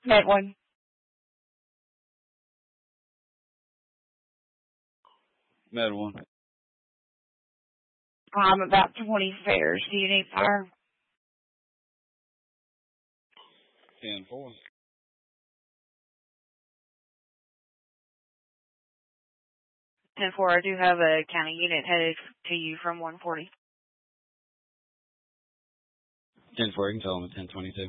Medwin. Medwin. I'm about 20 fares. Do you need fire? 10-4. 10-4. I do have a county unit headed to you from 140. 10-4, you can tell them at 1022.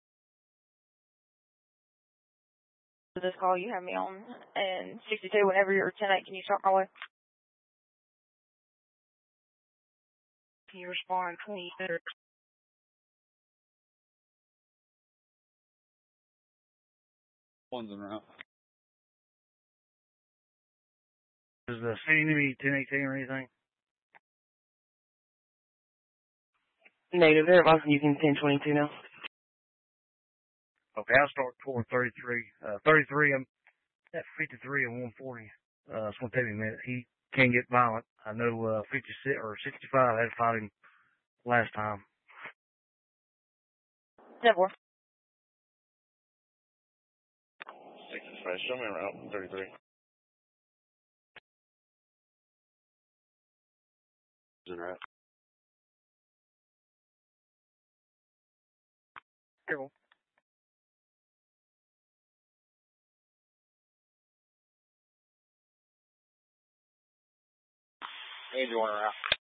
This call you have me on, and 62, whenever you're 10-8, can you start my way? Can you respond 20 minutes? One's en route. Does the city need 1018 or anything? Negative. They're using 1022 now. Okay, I'll start toward 33. 33, I'm at 53 and 140. It's going to take me a minute. He can get violent. I know 56 or 65 I had to fight him last time. 10-4. 65, show me around 33. En route. Careful. Angel en route.